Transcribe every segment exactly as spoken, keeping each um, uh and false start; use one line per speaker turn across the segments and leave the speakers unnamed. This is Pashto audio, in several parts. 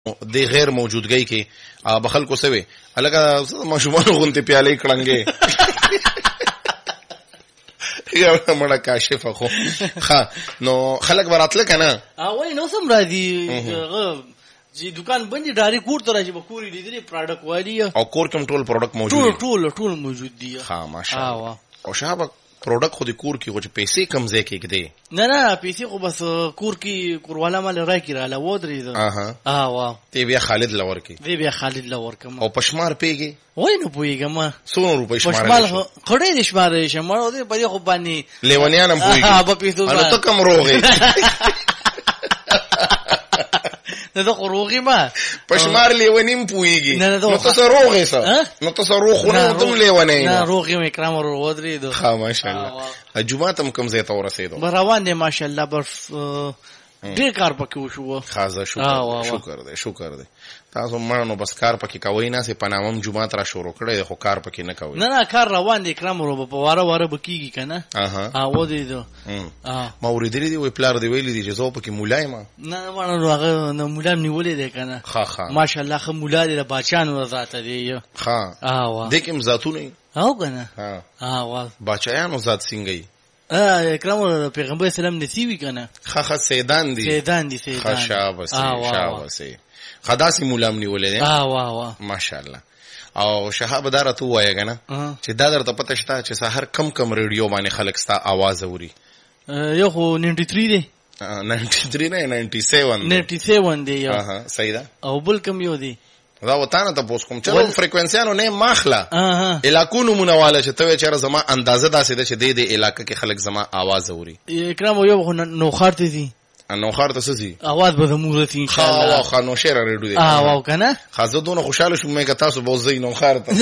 د غیر موجودګۍ کې بخل کو سوي الګا مشمول غونته پیاله کړنګې یا مړه کاشف خو ها نو خلک براتل کنه
اوه نو سم را دي چې دکان باندې ډاری کور ته راځي به کوري لیدلې پروډکټ والی او
کور کوم ټول پروډکټ موجود
ټول ټول ټول موجود دي
ها ماشاءالله او شابه پروډکټ خو د کور کې غوښ پیسې کم ځای کې کړي
نه نه پیسې خو بس کور کې کوروالا مال راکې را لودري ده
اها
اه وا
تی بیا خالد لور کې
دی بیا خالد لور کوم
او پشمار پیږي
وای نو پويګم
څو روپۍ شمار
پشمار خړې دې شمار شمار او دې په دې خو باندې
لیونیان هم پويګي
ها په پیسو
نو ته کم روغې
نه دا روغي ما
پشمار لیونیم پويږي نو تاسو روغې سره نو تاسو روغ نه تم لیونې
نه روغي مې کرام ورو درې دو
ها ماشاءالله جمعه تم کم زه ته ورسېدو
روان دي ماشاءالله برف ډېر کار پکې وشو
خازه شکر شکر دې شکر دې تاسو مانو بس کار پکې کوي نه سي پنامم جمعه تر شروع کړي خو کار پکې نه کوي
نه نه کار روان دي کرام ورو په واره واره بکیږي کنه
اها
ها و دې دو
اه ما ورېدلې دي وې پلار دی ویلې دي چې زه پکې مولای ما
نه نه مانو هغه نو مولا نیولې ده کنه
ها ها
ماشاءالله خو مولا دې بچانو ذات دي
ها
اه وا
دې کوم ذاتونه
او کنه
ها
اه وا
بچایانو ذات څنګه
اه کرام پیغمبر اسلام نصیبی کنه
خا خا سیدان دي
سیدان دي سیدان
شابه شابه سي خداسي مولام نیولې ده
اه واه واه
ماشاءالله او شهاب دار ته وایې کنه چې دا درته پته شته چې سحر کم کم ریډیو باندې خلک ستا आवाज اوري
یو خو نایمټي تھری دی
نایمټي تھری نه نایمټي سیون
نایمټي سیون دی یو
ها صحیح ده
او بل کم یو دی
دا وطن ته پوس کوم چلو فریکوئنسیانو نه ماخلا علاقو نمونه چې ته چیرې زما اندازه داسې ده چې د دې علاقې کې خلک زما आवाज اوري
اکرام یو نو خارته دي
نو خارته سزي
आवाज به مورتي ان شاء الله
ها خانو شیر ریډو دي
اه واو کنه
خازه دونه خوشاله شوم مې تاسو به زین نو خارته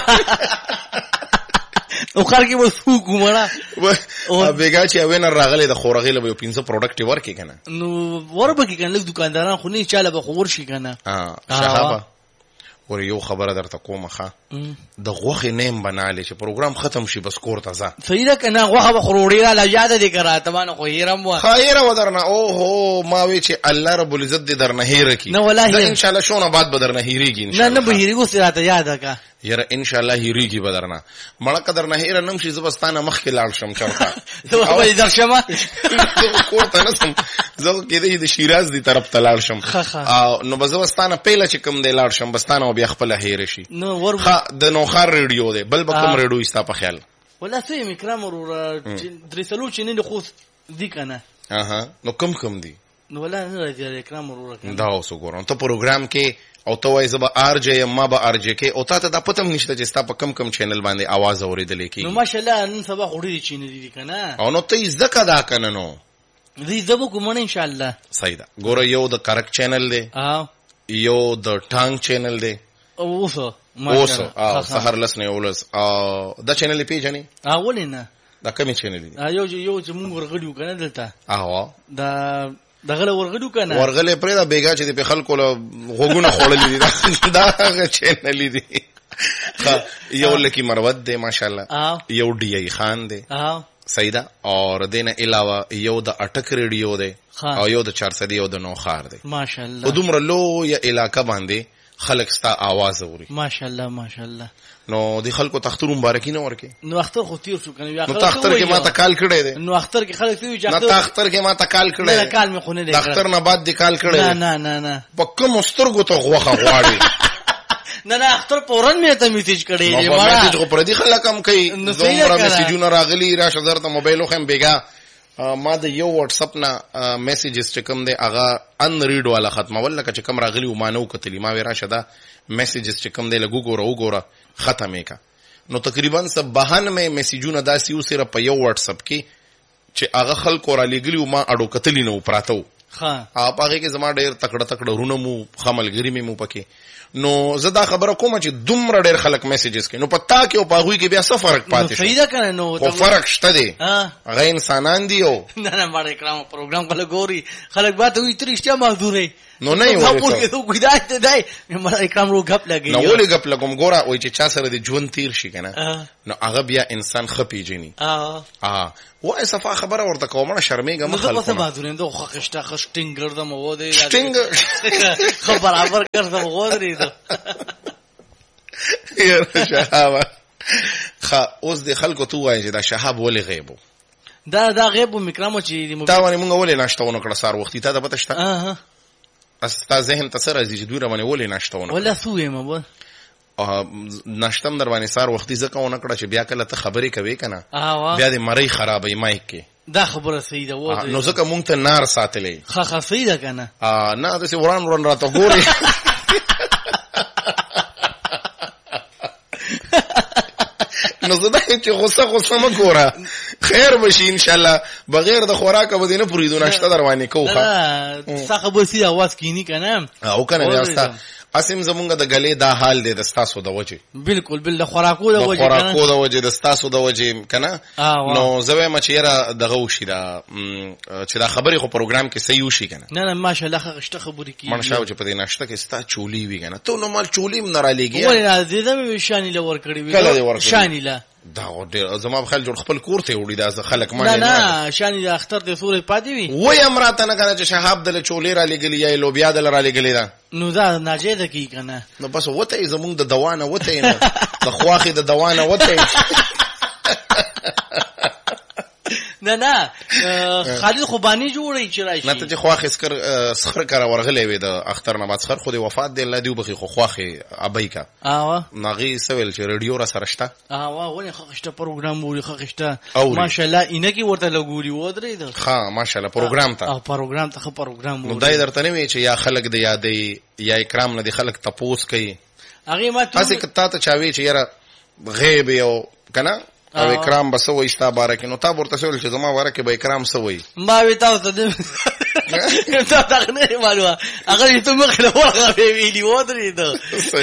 او خار کې به سو کومړه
او بیګا چې وینر راغله د خورغې له پنځه پروډکټ ورکې کنه
نو وربه کې کنه دکانداران خو نه چاله به خور شي کنه
اه شهابه ور یو خبره درته کومه ښه د غوخې نیم بناله چې پروګرام ختم شي بس کور ته ځه
صحیح ده کنه غوخه بخروړی را لجاده دي کراته باندې خو هیرم و
خیر و درنه او هو ما وی چې الله رب العزت دې درنه هیر کی
نه والله
ان شاء الله شونه بعد به درنه هیریږي ان شاء
الله نه نه به هیریږي سره ته یاد کا
یره ان شاء الله هیریږي به درنه مړه قدر نه هیر نم شي زبستانه مخ کې لاړ شم چرته
او به درشمه
کور ته نسم زه کې دې د شیراز دی طرف ته لاړ شم او نو بزبستانه پیله چې کوم دی لاړ شم بستانه بیا خپل هیر شي
نو ور
د نوخار ریډیو دی بل بکم ریډیو استا په خیال
ولا سې مکرام ور درسلو چې نه خو دی کنه
اها نو کم کم دی
نو ولا نه راځي اکرام ور
دا اوسو ګورم ته پروګرام کې او ته وای زبا ار جے ما به ار جے کې او ته دا پتم نشته چې ستا په کم کم چینل باندې आवाज اوریدل کی
نو ماشاءالله نن سبا خوري چینل دي کنه
او نو ته زکه دا کنه نو
دې زبو کوم ان شاء الله
صحیح ده ګوره یو د کرک چینل دی
اه
یو د ټانګ چینل دی
اوسه
اوسه او سحر لس نه ولس او دا چینل پیژنې
اولینه
دا کوم چینل دی
یو یو چې موږ ورغړیو کنه دلته
اه
دا دغه ورغړو کنه
ورغلې پرې دا بیګا چې په خلکو له غوګونه خړلې دي دا هغه چینل دی یو لکی مروت دی ماشاءالله یو ډی ای خان دی صحیح ده اور دینه علاوه یو د اٹک ریډیو دی او یو د چار سدی یو د نوخار دی
ماشاءالله
ودومره لو یا علاقه باندې خلک ستا आवाज اوري
ماشاءالله ماشاءالله
نو د خلکو تختر مبارکینه ورکه
نو اختر خو تیر شو کنه
یا نو تختر کې ما ته کال کړي دي
نو اختر کې خلک تی چې
نو تختر کې ما ته کال کړي
نه کال مې خونه دي
تختر نه بعد د کال کړي
نه نه نه نه
پکه مسترګو ته غوخه غواړي
نه نه اختر پورن مې ته میسج کړي
دي ما میسج کو پر دي خلک هم کوي زموږ میسجونه راغلي راشه درته موبایل خو هم بیګا ما د یو واتس اپ نه میسجز چې کوم دی هغه ان ریډ والا ختمول لکه چې کوم راغلی و مانو کتلی ما ورا شدا میسجز چې کوم دی لګو ګوره وګوره ختمه کا نو تقریبا سب بهن مې میسجونه داسي و سره په یو واتس اپ کې چې هغه خلک را لګلی و ما اډو کتلی نه پراتو
ها
اپ هغه کې زما ډیر تکړه تکړه رونه مو خملګری مې مو پکې نو زدا خبره کوم چې دومره ډېر خلک میسجز کوي نو پتا کې او پاغوي کې بیا څه فرق پاتې شي
صحیح ده کنه نو
خو فرق شته دی هغه انسانان دی او
نه نه مړ کرام پروګرام کله ګوري خلک باته وي ترشتیا مزدوري
نو نه یې
ورته ته ګیدای ته دی مړ اکرام رو غپ لګي
نو ولې غپ لګم ګوره وای چې چا سره د ژوند تیر شي کنه نو هغه بیا انسان خپي جني اه اه وای صفه خبره ورته کومه شرمېږه مخه
نو څه بازونه دوه خښتا خښټینګ ګرځم و دی خبر خبر ګرځم و دی
یا شهاب خا اوس د خلکو تو وای چې دا شهاب ولې غیبو
دا دا غیب مکرامو چې
دا باندې مونږ ولې ناشتهونه کړه سار وختي ته دا پته شته اه استا ذهن ته سره راځي چې دوی باندې ولې ناشتهونه
ولا سوې مو
اه ناشتم در باندې سار وختي ځکه ونه کړه چې بیا کله ته خبرې کوي کنه بیا دې مړی خرابې مایک کې
دا خبره صحیح ده و
نو ځکه مونږ ته نار ساتلې
خا خا صحیح ده کنه
اه نه دا سی وران وران راته ګوري نو زه دا چې غوسه غوسه ما ګوره خیر بشي ان شاء الله بغیر د خوراک به دینه پوریدو ناشته دروانه کوخه
څخه به سي आवाज کینی کنه
او کنه یاستا اسیم زمونږ د غلې دا حال دی د ستاسو د وجه
بالکل بل خوراکو د وجه
کنه خوراکو د وجه د ستاسو د وجه کنه نو زوی ما چیرې دغه وشي دا چې دا خبرې خو پروګرام کې صحیح وشي کنه
نه نه ماشاءالله خشته خبرې کی
من شاو چې په دې ناشته کې ستا چولی وی کنه ته نو مال چولی م نه را لګي
ولې نه دې زمي شانی لور کړی وی شانی لا
دا ډېر زما خپل جوړ خپل کور ته وړي دا خلک ما
نه نه شانی د اختر د سورې پاتې وي
وای امراته نه کنه چې شهاب د چولې را لګلی یا لوبیا د را لګلی دا
نو دا ناجیده کی کنه
نو بس وته زمونږ د دوانه وته نه د خواخې د دوانه وته
نه نه خالد خوبانی جوړی چې راشي
نه ته چې خواخې سکر سخر کرا ورغلې وې د اختر نه بعد سخر خو د وفات دی الله دی وبخي خو خواخې ابای کا
اه
ناغي سویل چې رادیو را سره شته
اه ونه خښته پروګرام وړي خښته ماشاءالله اینکه ورته لګوري و درې ده
ها ماشاءالله پروګرام ته
اه پروګرام ته پروګرام
نو دای درته نه وی چې یا خلک د یادې یا اکرام نه د خلک تپوس کوي
هغه ما ته
اسې کته ته چاوي چې یاره غیب یو کنه او اکرام بس وای ستا بارکه نو تا ورته سوال چې زما بارکه به اکرام سوي
ما وی تاسو ته ته تا نه معلومه هغه ته مخ له ورغه ویلی و درې ده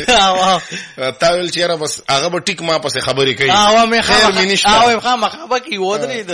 تا ویل چې را بس هغه به ټیک ما پسې خبرې کوي
او مې خیر مینشته او خامہ خبره کوي و درې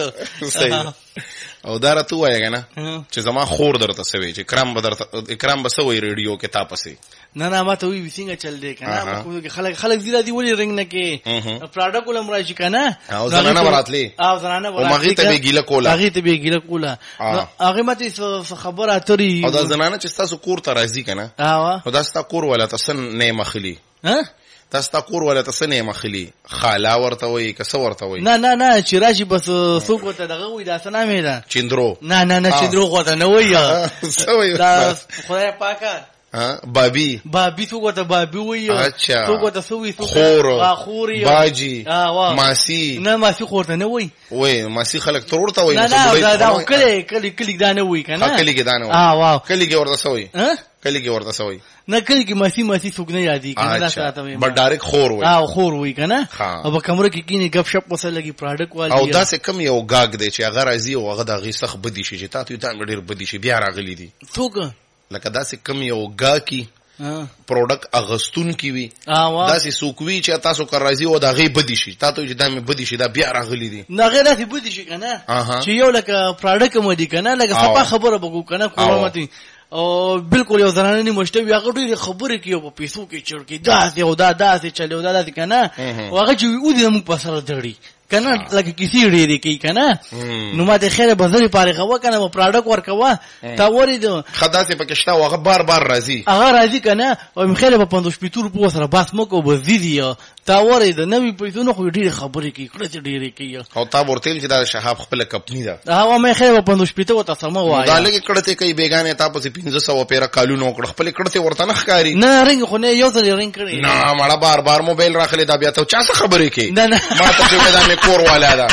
ده
او دا راته وایي کنه چې زما خور درته سوي چې اکرام به درته اکرام به سوي ریډیو کې تا پسې
نه نه ما ته وی وسینګه چل دی کنه کوم خلک خلک زیاده دی ولې رنگ نه کې پروډکټ ولم راشي کنه
او زنانه براتلی
او زنانه
براتلی او مغه ته به ګیله کوله
هغه ته به ګیله کوله هغه مته خبره اترې
او دا زنانه چې تاسو کور ته راځي کنه او دا تاسو کور ولا تاسو نه مخلي
ها
تاسو تا کور ولا تاسو نه مخلي خالا ورته وای که څو ورته وای
نه نه نه چې راشي بس څوک ته دغه وای دا څه نامه ده
چندرو
نه نه نه چندرو خو ته نه وای
څه وای
دا خدای پاکه
ها بابي
بابي څوک ته بابي وای
اچھا
څوک ته سوي څوک
خور
خوري
باجي ماسي
نه ماسي خورته نه وای
وای ماسي خلک ترورته وای
نه نه دا دا کله کله کله دا نه وای کنه
کله کې دا نه وای
اه واو
کله کې ورته سوي کله کې ورته سوي
نه کله کې ماسي ماسي څوک نه یادي کنه دا ساته وای
بل ډایرک خور وای
اه خور وای کنه او په کمره کې کینی غپ شپ وسه لګي پروډکټ والی
او دا څه کم یو غاګ دی چې هغه راځي او هغه د غي سخ بدی شي چې تاسو ته ډیر بدی شي بیا راغلی دي
څوک
لکه دا څه کم یو غاکی پروډکټ اغستون کی وی دا سي سوکوي چې تاسو کار راځي او دا غي بدی شي تاسو چې دا مې بدی شي دا بیا راغلي دي
نه غیر داسې بدی شي کنه چې یو لکه پروډکټ مو دي کنه لکه صفه خبره بګو کنه کومه او بالکل یو زنانه نه مشته هغه ډېر خبره کوي په پیسو کې چړکی دا او دا دا چې چلو دا دا کنه هغه چې و دې موږ په سره دړي کنه لکه کسی ډېری کوي کنه نو ماته خیره بازاري پاره خوا کنه و پروډکټ ورکوا تا ورید
خدا سي پکشتا هغه بار بار راځي
هغه راځي کنه او خیره په پندوش پیتور په سره بس مکو بزیدی تا ورید نوې پیسو نو ډېر خبرې کوي کله چې ډېری کوي
او تا ورتل چې دا شهاب خپل کمپنی ده
هغه مې خیره په پندوش پیتو وته سم وای
دا لګي کړه کوي بیگانه تا په پنځه سوه پیرا کالونو کړه خپل کړه ورته نه ښکاری
نه رنګ خو نه یو ځل رنګ کړی
نه مړه بار بار موبایل راخلي دا بیا ته چا څه خبرې کوي
نه نه
ما ته چې دا مې کور والا ده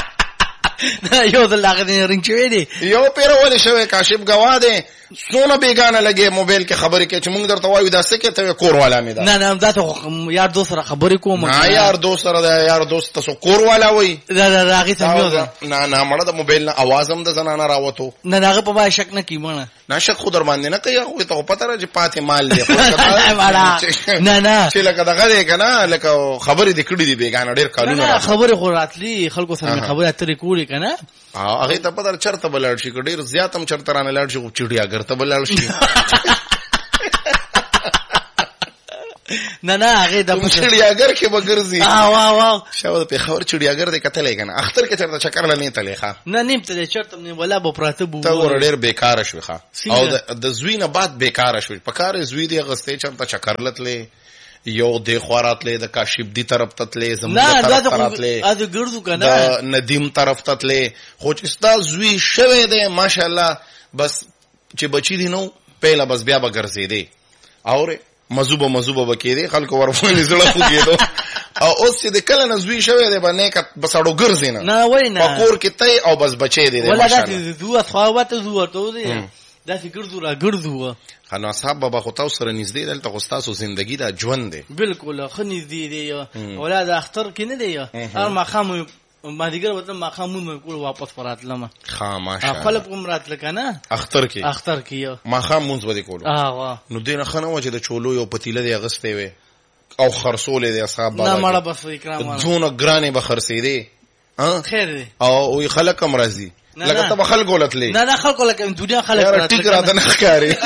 یو ځل هغه رنګ چوي دي
یو پیر ولې شوی کاشف گواه ده سونه بیگانه لګي موبایل کې خبرې کوي چې موږ درته وایو دا څه کې ته کور والا مې ده
نه نه دا ته یار دوست سره خبرې کوم
نه یار دوست سره دا یار دوست تاسو کور والا وای
دا دا هغه سمجو ده
نه نه مړه د موبایل نه आवाज هم د زنانه راوته
نه هغه په ما شک نه کیمونه
نه شک خو در باندې نه کوي خو ته پته راځي پاتې مال دی
نه نه
چې لکه دغه دی کنه لکه خبرې د کړي دی بیگانه ډېر کالونه
خبرې خو راتلی خلکو سره خبرې اترې کولی کنه
هغه ته پته چرته بلل شي ډېر زیات هم چرته رانه لاړ شي چړیا ګرته بلل شي
نه نه هغه د
چړیاګر کې بګرځي
اه واه واه
شاو د پیښور چړیاګر د کتلې کنه اختر کې چرته چکر لنی تلې ښا
نه نیم ته چرته نه ولا به پراته بو
ته ور ډیر بیکار شوی ښا او د زوینه بعد بیکار شوی په کار زوی دی غسته چرته چکر لتلې یو د خواراتلې د کاشف دی طرف تتلې زموږ طرف تراتلې
ا د ګرځو کنه
د ندیم طرف تتلې خو چې ستا زوی شوی دی ماشاءالله بس چې بچی دی نو پهلا بس بیا به ګرځې دی اور مزوبه مزوبه بکې خلکو ورفونی زړه خو کېدو او اوس چې د کله نزوی شوی دی باندې کا بسړو ګرځي نه
نه وای نه
پکور کې ته او بس بچی دی
ولا دا زو خواوته زو ته دی دا چې ګرځو را ګرځو
خنو اصحاب بابا خو تاسو سره نږدې دلته خو تاسو ژوندۍ دا ژوند دی
بالکل خو نږدې دی اولاد اختر کې نه دی هر مخام ما دیګر وته مخامون کول واپس فراتلم
خاماشه
خپل کوم راتل کنه
اختر کې
اختر کې
مخامون زو دي کول
اه
نو دین خنو چې د چولو یو پتیله دی غستې وي او خرصولې دی اصحاب بابا
نه مړه بس اکرام
زونه ګرانه به خرڅې دی ها
خیر دی
او وی خلک هم راځي لکه ته خلک ولتلې
نه نه خلک لکه دنیا خلک
راځي ټیک را ده نه ښکاری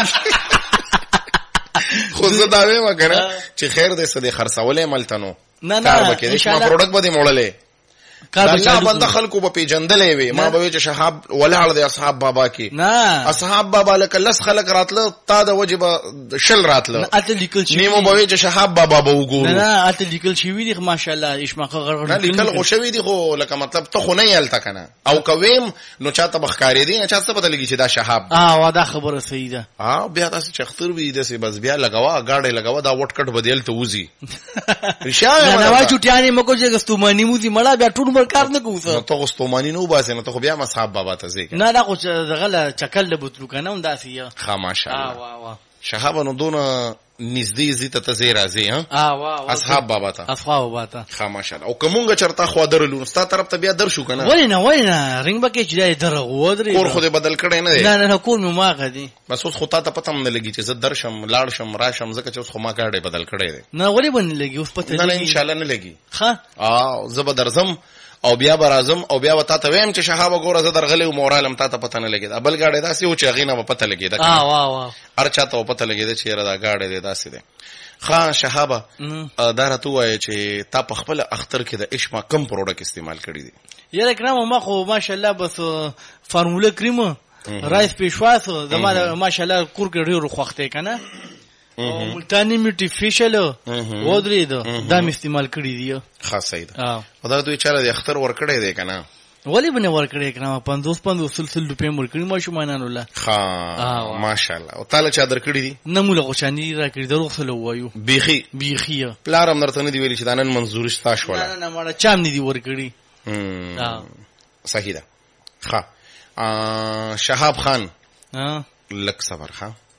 خو زه دا وایم کنه چې خیر دې سده خرڅولې ملتنو
نه نه
کار وکړي ما پروډکټ به مولې الله بنده خلکو په پیجندلې وي ما به چې شهاب ولاړ دي اصحاب بابا کې
نه
اصحاب بابا لکه لس خلک راتله تا د وجب شل راتله
اته لیکل شي
نیمو به چې شهاب بابا به وګورو
نه اته لیکل شي وي ماشاءالله اشماقه غرغړ
نه لیکل خو شوی دي خو لکه مطلب ته خو نه یالته کنه او کویم نو چاته بخکاری دي نه چاته پته لګي چې دا شهاب
اه واده خبره صحیح ده
اه بیا تاسو چې اختر وي دسه بس بیا لګوا گاډي لګوا دا وټ کټ بدل ته وځي
رشا نه وا چټیانی مکو چې ګستومانی موزي مړه بیا ټول بر کار نه کوو
نو ته غستومانی نو باسه نو ته بیا مصحاب بابا ته ځي
نه دا خو دغه چکل د بوتلو کنه هم داسي
ها ماشاءالله
اه واه واه
شهاب نو دون نږدې زی ته ته راځي ها
اه واه واه
اصحاب بابا ته
اصحاب بابا ته
ها ماشاءالله او کومګه چرته خو درلو ستا طرف ته بیا در شو کنه
وای نه وای نه رنګ بکې چې در ودرې
کور خو دې بدل کړي نه دی
نه نه کور مې ما غدي
بس اوس خو تا ته پته نه لګي چې زه درشم لاړ شم راشم زکه چې اوس خو ما کاډې بدل کړي دی
نه ولې باندې لګي اوس پته
نه ان شاء الله نه لګي
ها
اه زه به درځم او بیا برازم او بیا وتا ته ویم چې شهاب ګوره زه درغلی او مورالم تا ته پته نه لګي دا بل گاډي داسې و چې غینه په پته لګي دا
اه واه واه
هر چاته په پته لګي چې را دا گاډي دی داسې دی خان شهابه دا راته وایي چې تا په خپل اختر کې د اشما کم پروډکټ استعمال کړی دی
یاره کرام ما خو ماشاءالله بس فارموله کریم رایس پېښواس زما ماشاءالله کور کې ډېر خوخته کنه او ملتانی میټی فیشل و درې دا د استعمال کړی دی
خاصه ده خدای دوی چاله د اختر ور کړی دی کنه
ولی بنه ور کړی کنه پنځوس پنځوس سلسله روپې مور کړی ما شومانان الله
ها ماشاءالله او تعالی چا در کړی دی
نموله غشانی را کړی درو خلو وایو
بیخي
بیخي
پلارم درته نه دی ویل چې دانن منظور شتا شو
نه نه مړه چام نه دی ور کړی
ها صحیح ده ها شهاب خان
ها
لک صبر ها